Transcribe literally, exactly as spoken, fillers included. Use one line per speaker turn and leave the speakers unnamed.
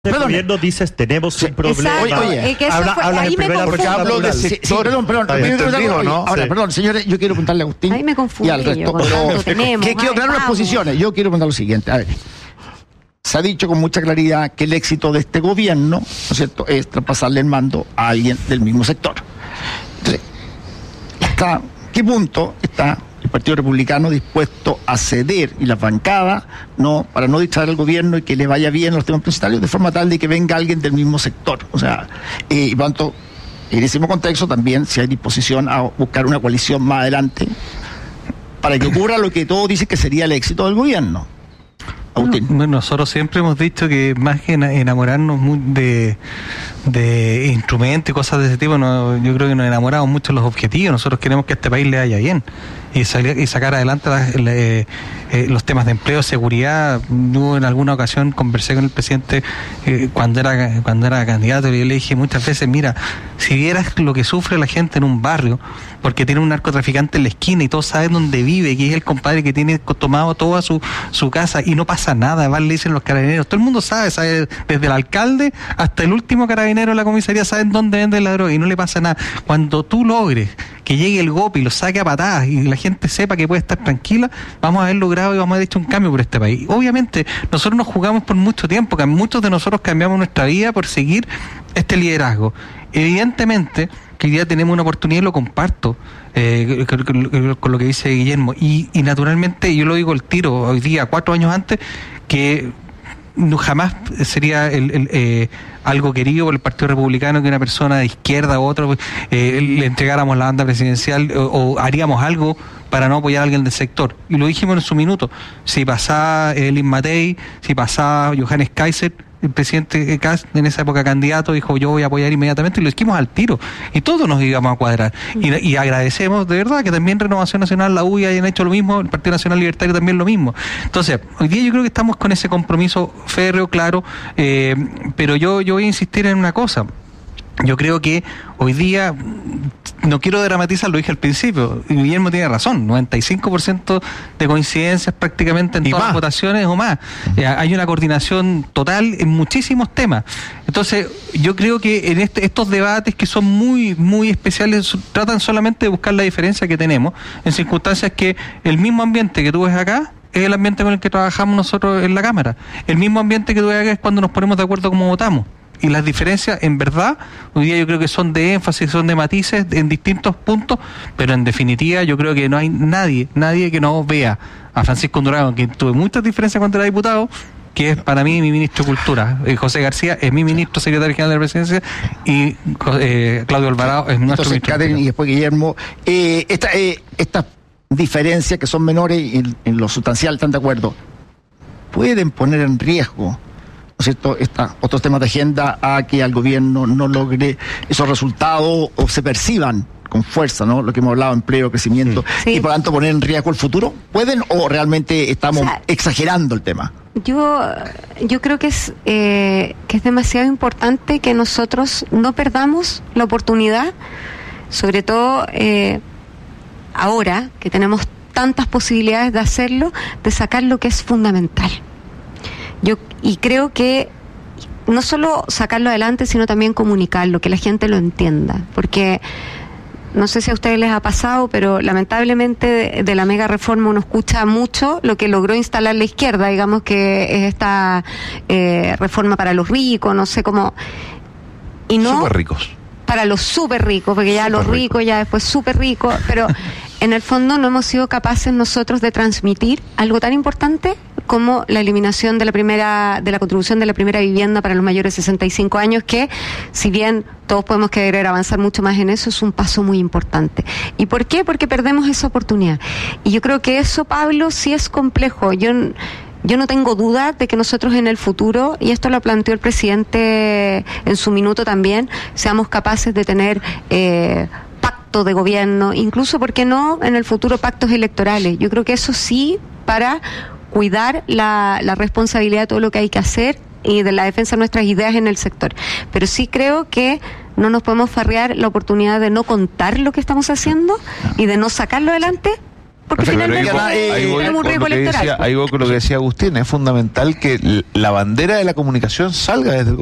El gobierno dices tenemos sí, un problema.
Exacto, oye,
oye, habla,
fue,
hablas en primera persona.
Hablo de
sí,
sector,
sí, perdón, perdón.
Entendido, ¿no?
Ahora,
sí.
perdón, señores, yo quiero preguntarle a Agustín
ahí me confundí
y al resto.
yo,
Pero,
tenemos,
que quiero aclarar las posiciones. Yo quiero preguntar lo siguiente. A ver, se ha dicho con mucha claridad que el éxito de este gobierno, ¿no es cierto?, es traspasarle el mando a alguien del mismo sector. Entonces, ¿hasta qué punto está el Partido Republicano dispuesto a ceder y la bancada, no, para no distraer al gobierno y que le vaya bien los temas principales, de forma tal de que venga alguien del mismo sector? O sea, eh, y por tanto, en ese mismo contexto también si hay disposición a buscar una coalición más adelante para que ocurra lo que todos dicen que sería el éxito del gobierno.
Agustín. Bueno, nosotros siempre hemos dicho que más que enamorarnos de, de instrumentos y cosas de ese tipo, no, yo creo que nos enamoramos mucho de los objetivos. Nosotros queremos que a este país le vaya bien y, salir, y sacar adelante las, le, eh, los temas de empleo, seguridad. Yo en alguna ocasión conversé con el presidente eh, cuando era cuando era candidato y yo le dije muchas veces, mira, si vieras lo que sufre la gente en un barrio porque tiene un narcotraficante en la esquina y todos saben dónde vive, que es el compadre que tiene tomado toda su, su casa y no pasa nada, ¿vale? Le dicen los carabineros, todo el mundo sabe, sabe, desde el alcalde hasta el último carabinero de la comisaría saben dónde vende la droga y no le pasa nada. Cuando tú logres que llegue el golpe y lo saque a patadas y la gente sepa que puede estar tranquila, vamos a haber logrado y vamos a haber hecho un cambio por este país. Obviamente, nosotros nos jugamos por mucho tiempo, que muchos de nosotros cambiamos nuestra vida por seguir este liderazgo. Evidentemente que hoy día tenemos una oportunidad y lo comparto eh, con, con, con lo que dice Guillermo y, y naturalmente yo lo digo el tiro hoy día, cuatro años antes, que no, jamás sería el, el, eh, algo querido por el Partido Republicano que una persona de izquierda u otro eh, le entregáramos la banda presidencial o, o haríamos algo para no apoyar a alguien del sector. Y lo dijimos en su minuto. Si pasaba Elin Matei, si pasaba Johannes Kaiser, el presidente Kast, en esa época candidato, dijo yo voy a apoyar inmediatamente y lo dijimos al tiro. Y todos nos íbamos a cuadrar. Y, y agradecemos de verdad que también Renovación Nacional, la U I hayan hecho lo mismo, el Partido Nacional Libertario también lo mismo. Entonces, hoy día yo creo que estamos con ese compromiso férreo, claro, eh, pero yo, yo voy a insistir en una cosa. Yo creo que hoy día, no quiero dramatizar, lo dije al principio, y Guillermo tiene razón, noventa y cinco por ciento de coincidencias prácticamente en todas más. Las votaciones o más. Eh, hay una coordinación total en muchísimos temas. Entonces, yo creo que en este, estos debates que son muy, muy especiales, tratan solamente de buscar la diferencia que tenemos, en circunstancias que el mismo ambiente que tú ves acá, es el ambiente con el que trabajamos nosotros en la Cámara. El mismo ambiente que tú ves acá es cuando nos ponemos de acuerdo cómo votamos. Y las diferencias, en verdad, hoy día yo creo que son de énfasis, son de matices en distintos puntos, pero en definitiva yo creo que no hay nadie, nadie que no vea a Francisco Undurraga, que tuve muchas diferencias cuando era diputado, que es para mí mi ministro de Cultura. Eh, José García es mi ministro secretario general de la Presidencia y eh, Claudio Alvarado es nuestro
Entonces,
ministro.
Catherine, y después Guillermo, eh, esta, eh, estas diferencias que son menores en, en lo sustancial, ¿están de acuerdo? ¿Pueden poner en riesgo, ¿no es cierto?, esta, otros temas de agenda a que al gobierno no logre esos resultados o se perciban con fuerza, ¿no? Lo que hemos hablado, empleo, crecimiento, sí. Y por lo tanto poner en riesgo el futuro? ¿Pueden o realmente estamos o sea, exagerando el tema?
Yo yo creo que es eh, que es demasiado importante que nosotros no perdamos la oportunidad, sobre todo eh, ahora que tenemos tantas posibilidades de hacerlo, de sacar lo que es fundamental. Yo y creo que no solo sacarlo adelante, sino también comunicarlo, que la gente lo entienda, porque no sé si a ustedes les ha pasado, pero lamentablemente de, de la mega reforma uno escucha mucho lo que logró instalar la izquierda, digamos que es esta eh, reforma para los ricos, no sé cómo, y no
súper ricos.
Para los súper ricos, porque ya super los ricos rico. Ya después súper ricos, pero en el fondo no hemos sido capaces nosotros de transmitir algo tan importante como la eliminación de la primera de la contribución de la primera vivienda para los mayores de sesenta y cinco años, que si bien todos podemos querer avanzar mucho más en eso, es un paso muy importante. ¿Y por qué? Porque perdemos esa oportunidad. Y yo creo que eso, Pablo, sí es complejo. Yo Yo no tengo duda de que nosotros en el futuro, y esto lo planteó el presidente en su minuto también, seamos capaces de tener eh, pacto de gobierno, incluso, ¿por qué no?, en el futuro pactos electorales. Yo creo que eso sí, para cuidar la, la responsabilidad de todo lo que hay que hacer y de la defensa de nuestras ideas en el sector. Pero sí creo que no nos podemos farrear la oportunidad de no contar lo que estamos haciendo y de no sacarlo adelante porque
Perfecto.
finalmente
Pero ahí voy- ahí voy
tenemos un
con
riesgo
lo que
electoral.
decía- ahí voy con lo que decía Agustín, es fundamental que l- la bandera de la comunicación salga desde el